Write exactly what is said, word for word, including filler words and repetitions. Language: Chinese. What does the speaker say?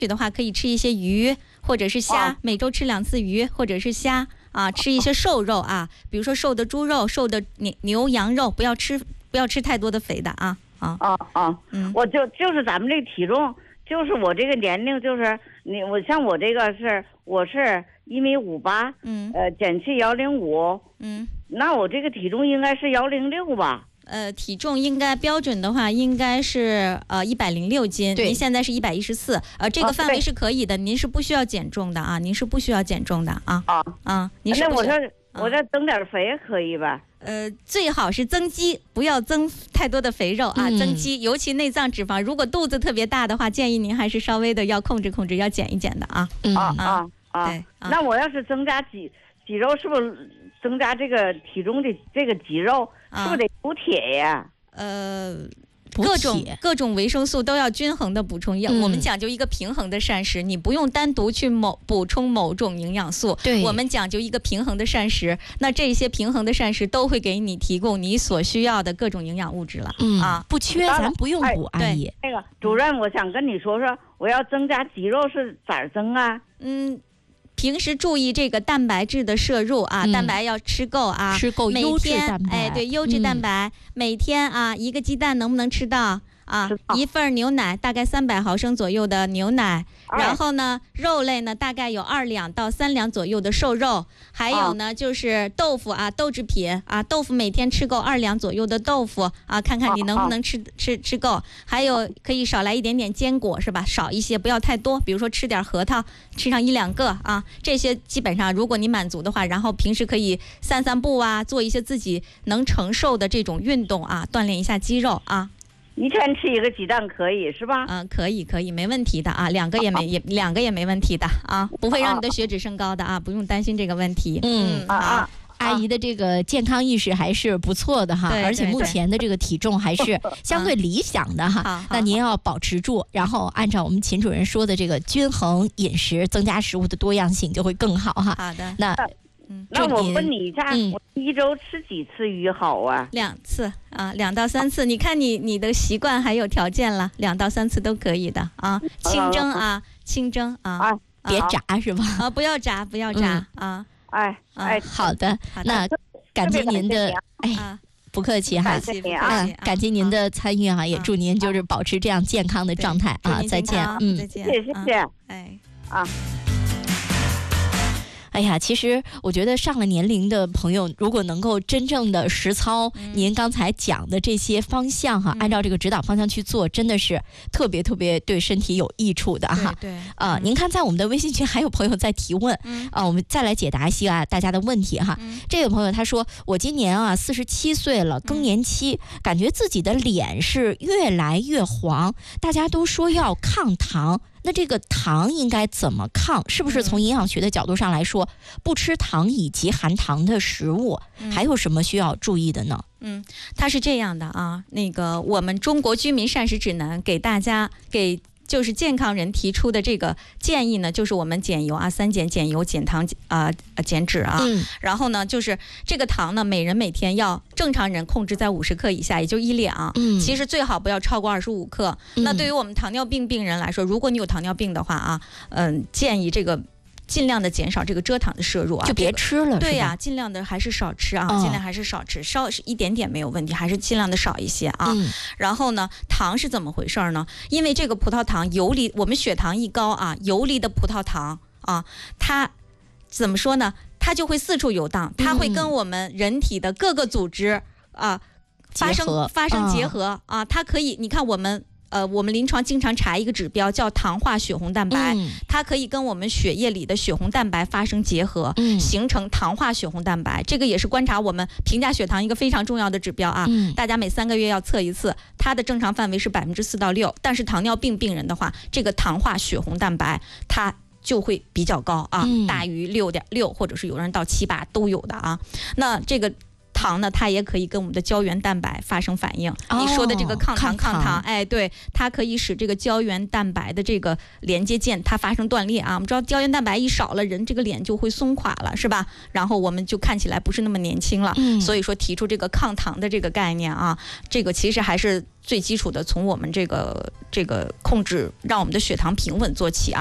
的话可以吃一些鱼或者是虾，每周吃两次鱼或者是虾啊，吃一些瘦肉啊，比如说瘦的猪肉、瘦的牛牛羊肉，不要吃不要吃太多的肥的啊啊啊啊！嗯，我就就是咱们这个体重，就是我这个年龄，就是你我像我这个是我是一米五八，嗯，呃，减去幺零五，嗯，那我这个体重应该是幺零六吧？ 呃，体重应该标准的话，应该是呃一百零六斤。您现在是一百一十四，呃，这个范围是可以的，您是不需要减重的啊，您是不需要减重的啊啊啊！您是那我这我这增点肥可以吧？ 呃，最好是增肌，不要增太多的肥肉啊，嗯、增肌，尤其内脏脂肪。如果肚子特别大的话，建议您还是稍微的要控制控制，要减一减的啊。 嗯、啊啊啊！对啊，那我要是增加肌肌肉，是不是增加这个体重的这个肌肉？是不是得补铁呀？ 呃，各种各种维生素都要均衡的补充，嗯、我们讲究一个平衡的膳食，你不用单独去某补充某种营养素，对，我们讲究一个平衡的膳食，那这些平衡的膳食都会给你提供你所需要的各种营养物质了，嗯啊， 不缺咱不用补，阿姨。 那个主任，我想跟你说说，我要增加肌肉是咋增啊？ 嗯。平时注意这个蛋白质的摄入啊，嗯、蛋白要吃够啊， 吃够优质蛋白。 哎，对，优质蛋白，嗯、每天啊一个鸡蛋能不能吃到啊？一份牛奶大概三百毫升左右的牛奶，哎、然后呢，肉类呢大概有二两到三两左右的瘦肉，还有呢、啊、就是豆腐啊，豆制品啊，豆腐每天吃够二两左右的豆腐啊，看看你能不能吃、啊、吃吃够。还有可以少来一点点坚果是吧？少一些，不要太多，比如说吃点核桃，吃上一两个啊。这些基本上如果你满足的话，然后平时可以散散步啊，做一些自己能承受的这种运动啊，锻炼一下肌肉啊。 一天吃一个鸡蛋可以是吧？ 嗯、呃，可以可以，没问题的啊，两个也没也两个也没问题的啊，不会让你的血脂升高的啊，不用担心这个问题。 嗯啊啊。阿姨的这个健康意识还是不错的哈，而且目前的这个体重还是相对理想的哈。那您要保持住，然后按照我们秦主任说的这个均衡饮食，增加食物的多样性，就会更好哈。 好的。 那嗯，那我问你一下，嗯、我一周吃几次鱼好啊？ 两次啊，两到三次。你看你你的习惯还有条件了，两到三次都可以的啊。清蒸啊，清蒸啊， 啊别炸是吧？ 啊，不要炸，不要炸、嗯、啊。 哎哎， 好的，那感激您的哎，不客气哈，嗯，感激您的参与哈，也祝您就是保持这样健康的状态啊，再见， 嗯，再见， 谢谢谢谢， 哎啊。 哎呀，其实我觉得上了年龄的朋友，如果能够真正的实操、嗯、您刚才讲的这些方向哈、嗯，按照这个指导方向去做，真的是特别特别对身体有益处的哈。 对， 啊、呃嗯，您看在我们的微信群还有朋友在提问，嗯，啊、呃，我们再来解答一下大家的问题哈。嗯、这位朋友他说，我今年啊四十七岁了，更年期、嗯，感觉自己的脸是越来越黄，大家都说要抗糖。那这个糖应该怎么抗？是不是从营养学的角度上来说，不吃糖以及含糖的食物，还有什么需要注意的呢？ 嗯，它是这样的啊，那个我们中国居民膳食指南给大家给。就是健康人提出的这个建议呢，就是我们减油啊，三减：减油、减糖啊、呃、减脂啊、嗯。然后呢，就是这个糖呢，每人每天要正常人控制在五十克以下，也就一两。嗯，其实最好不要超过二十五克、嗯。那对于我们糖尿病病人来说，如果你有糖尿病的话啊，嗯、呃，建议这个。尽量的减少这个蔗糖的摄入啊， 就别吃了。这个、 对呀、啊，尽量的还是少吃啊，哦、尽量还是少吃，稍一点点没有问题，还是尽量的少一些啊。嗯、然后呢，糖是怎么回事呢？因为这个葡萄糖游离，我们血糖一高啊，游离的葡萄糖啊，它怎么说呢？它就会四处游荡，它会跟我们人体的各个组织、嗯、啊发生发生结合、哦、啊，它可以，你看我们。呃，我们临床经常查一个指标叫糖化血红蛋白、嗯，它可以跟我们血液里的血红蛋白发生结合，嗯、形成糖化血红蛋白。这个也是观察我们评价血糖一个非常重要的指标啊。嗯、大家每三个月要测一次，它的正常范围是百分之四到六，但是糖尿病病人的话，这个糖化血红蛋白它就会比较高啊，嗯、大于六点六，或者是有人到七八都有的啊。那这个。 糖呢，它也可以跟我们的胶原蛋白发生反应。哦、你说的这个抗糖，抗糖，哎，对，它可以使这个胶原蛋白的这个连接键它发生断裂啊。我们知道胶原蛋白一少了，人这个脸就会松垮了，是吧？然后我们就看起来不是那么年轻了。嗯、所以说提出这个抗糖的这个概念啊，这个其实还是最基础的，从我们这个这个控制，让我们的血糖平稳做起啊。